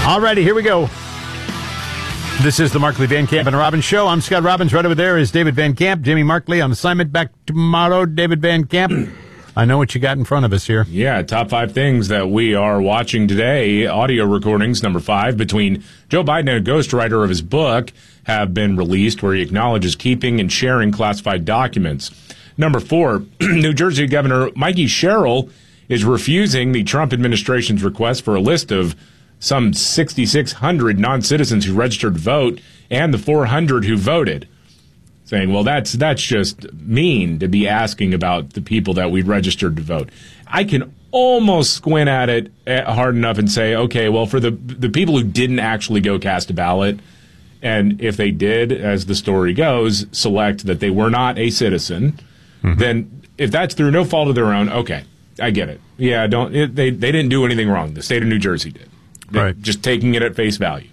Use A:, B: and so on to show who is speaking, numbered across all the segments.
A: All righty, here we go. This is the Markley, Van Camp, and Robbins Show. I'm Scott Robbins. Right over there is David Van Camp. Jimmy Markley on assignment. Back tomorrow, David Van Camp. I know what you got in front of us here.
B: Yeah, top 5 things that we are watching today. Audio recordings, number 5, between Joe Biden and a ghostwriter of his book have been released where he acknowledges keeping and sharing classified documents. Number 4, New Jersey Governor Mikey Sherrill is refusing the Trump administration's request for a list of some 6,600 non-citizens who registered to vote and the 400 who voted, saying, well, that's just mean to be asking about the people that we registered to vote. I can almost squint at it hard enough and say, okay, well, for the people who didn't actually go cast a ballot, and if they did, as the story goes, select that they were not a citizen, then if that's through no fault of their own, okay, I get it. Yeah, they didn't do anything wrong. The state of New Jersey did. Right. Just taking it at face value.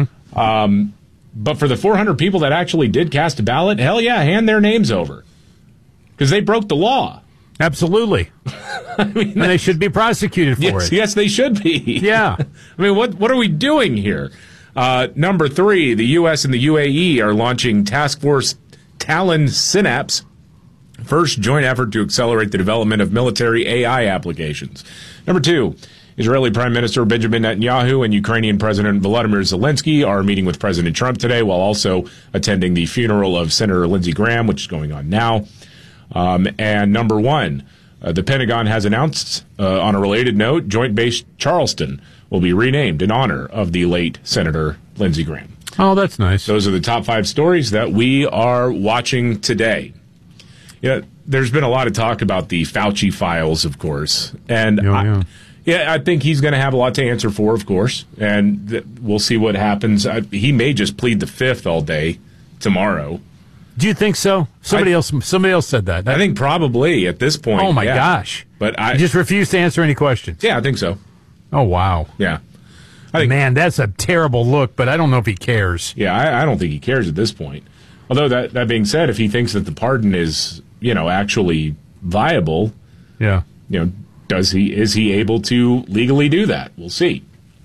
B: But for the 400 people that actually did cast a ballot, hell yeah, hand their names over. Because they broke the law.
A: Absolutely. I mean, and they should be prosecuted for it.
B: Yes, they should be.
A: Yeah.
B: I mean, what are we doing here? Number 3, the U.S. and the UAE are launching Task Force Talon Synapse, first joint effort to accelerate the development of military AI applications. Number 2, Israeli Prime Minister Benjamin Netanyahu and Ukrainian President Volodymyr Zelensky are meeting with President Trump today while also attending the funeral of Senator Lindsey Graham, which is going on now. And number 1, the Pentagon has announced, on a related note, Joint Base Charleston will be renamed in honor of the late Senator Lindsey Graham.
A: Oh, that's nice.
B: Those are the top 5 stories that we are watching today. Yeah, there's been a lot of talk about the Fauci files, of course, and I think he's going to have a lot to answer for, of course, and we'll see what happens. He may just plead the fifth all day tomorrow.
A: Do you think so? Somebody else said that.
B: I think probably at this point.
A: Oh my gosh!
B: But
A: I just refuse to answer any questions.
B: Yeah, I think so.
A: Oh wow!
B: Yeah,
A: man, that's a terrible look. But I don't know if he cares.
B: Yeah, I don't think he cares at this point. Although that being said, if he thinks that the pardon is actually viable, is he able to legally do that? We'll see.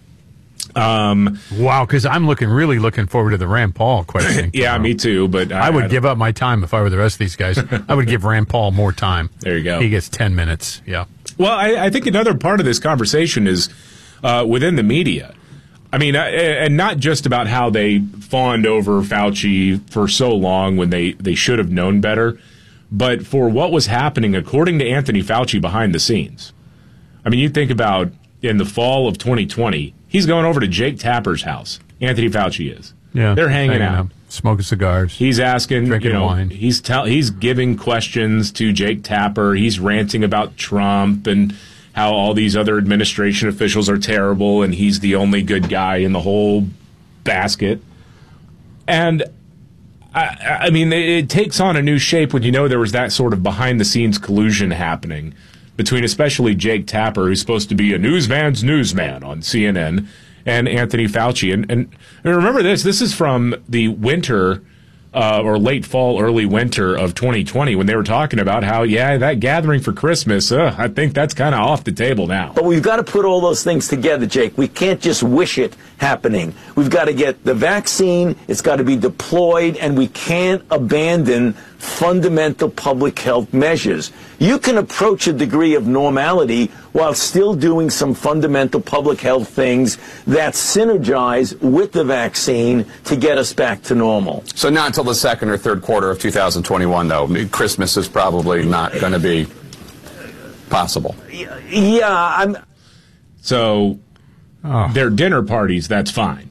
A: Wow, because I'm really looking forward to the Rand Paul question.
B: Yeah, me too. But
A: I would give up my time if I were the rest of these guys. I would give Rand Paul more time.
B: There you go.
A: He gets 10 minutes. Yeah.
B: Well, I think another part of this conversation is within the media. I mean, and not just about how they fawned over Fauci for so long when they should have known better, but for what was happening, according to Anthony Fauci, behind the scenes. I mean, you think about in the fall of 2020, he's going over to Jake Tapper's house. Anthony Fauci is.
A: Yeah,
B: they're hanging out,
A: smoking cigars.
B: He's asking,
A: drinking wine.
B: He's giving questions to Jake Tapper. He's ranting about Trump and how all these other administration officials are terrible, and he's the only good guy in the whole basket. And I mean, it takes on a new shape when there was that sort of behind-the-scenes collusion happening between especially Jake Tapper, who's supposed to be a newsman's newsman on CNN, and Anthony Fauci. And remember this is from the winter or late fall, early winter of 2020 when they were talking about how, that gathering for Christmas, I think that's kind of off the table now.
C: But we've got to put all those things together, Jake. We can't just wish it happening. We've got to get the vaccine, it's got to be deployed, and we can't abandon fundamental public health measures. You can approach a degree of normality while still doing some fundamental public health things that synergize with the vaccine to get us back to normal.
D: So not until the second or third quarter of 2021, though. Christmas is probably not going to be possible.
C: Yeah,
B: So their dinner parties, that's fine.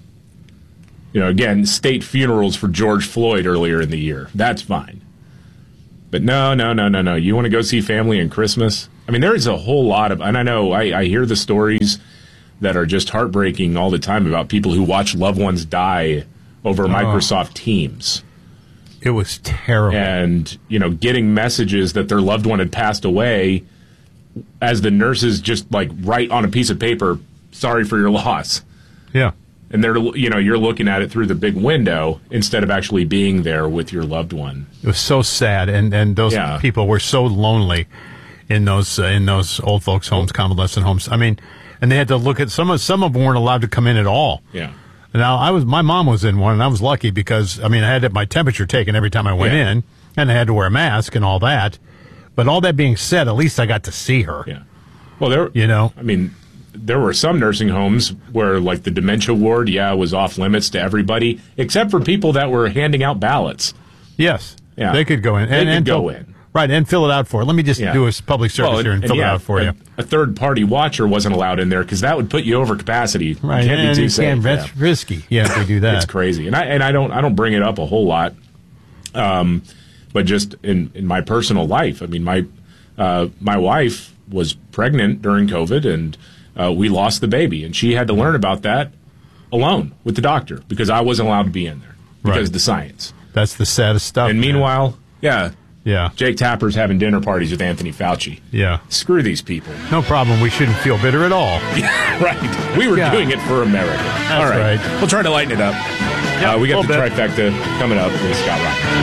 B: Again, state funerals for George Floyd earlier in the year. That's fine. But no. You want to go see family on Christmas? I mean, there is a whole lot of, and I know I hear the stories that are just heartbreaking all the time about people who watch loved ones die over Microsoft Teams.
A: It was terrible.
B: And, getting messages that their loved one had passed away as the nurses just write on a piece of paper, sorry for your loss.
A: Yeah.
B: And they're, you're looking at it through the big window instead of actually being there with your loved one.
A: It was so sad, and those people were so lonely in those old folks' homes, convalescent homes. I mean, and they had to look at some of them weren't allowed to come in at all.
B: Yeah.
A: Now my mom was in one, and I was lucky because I had my temperature taken every time I went in, and I had to wear a mask and all that. But all that being said, at least I got to see her.
B: Yeah. Well, there were some nursing homes where, like, the dementia ward, was off limits to everybody, except for people that were handing out ballots.
A: Yes.
B: Yeah.
A: They could go in.
B: They could go in.
A: Right, and fill it out for it. Let me just do a public service here and fill it out for you.
B: A third-party watcher wasn't allowed in there because that would put you over capacity.
A: Right,
B: you can't be too safe.
A: That's risky. Yeah, if they do that.
B: It's crazy. And I don't bring it up a whole lot, but just in my personal life. I mean, my wife was pregnant during COVID, and we lost the baby, and she had to learn about that alone with the doctor because I wasn't allowed to be in there because of the science.
A: That's the saddest stuff.
B: And meanwhile,
A: yeah,
B: Jake Tapper's having dinner parties with Anthony Fauci.
A: Yeah.
B: Screw these people.
A: No problem. We shouldn't feel bitter at all.
B: Right. We were doing it for America.
A: That's
B: all right.
A: right.
B: We'll try to lighten it up.
A: Yeah,
B: we got the
A: bit.
B: trifecta coming up with Scott Robbins.